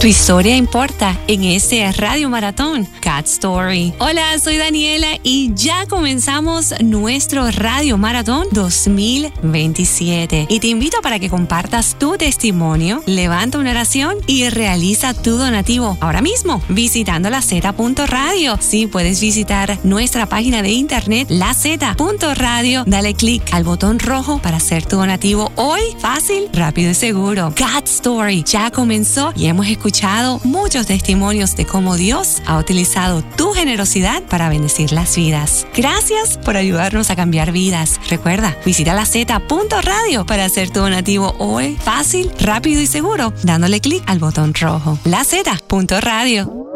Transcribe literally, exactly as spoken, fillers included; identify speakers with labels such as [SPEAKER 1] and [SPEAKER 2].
[SPEAKER 1] Tu historia importa en este Radio Maratón, God Story. Hola, soy Daniela y ya comenzamos nuestro Radio Maratón dos mil veintisiete. Y te invito para que compartas tu testimonio, levanta una oración y realiza tu donativo ahora mismo visitando la zeta punto radio. Sí, puedes visitar nuestra página de internet la zeta punto radio. Dale clic al botón rojo para hacer tu donativo hoy. Fácil, rápido y seguro. God Story ya comenzó y hemos escuchado muchos testimonios de cómo Dios ha utilizado tu generosidad para bendecir las vidas. Gracias por ayudarnos a cambiar vidas. Recuerda, visita la zeta punto radio para hacer tu donativo hoy. Fácil, rápido y seguro, dándole clic al botón rojo. la zeta punto radio.